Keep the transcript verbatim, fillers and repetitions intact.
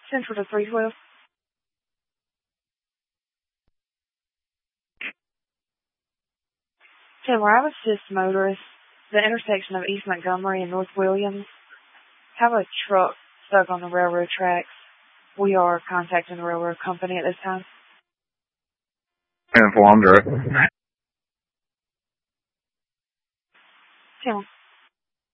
Central to three twelve. Taylor, I was just motorist. The intersection of East Montgomery and North Williams. Have a truck stuck on the railroad tracks. We are contacting the railroad company at this time. Informed, right? Taylor.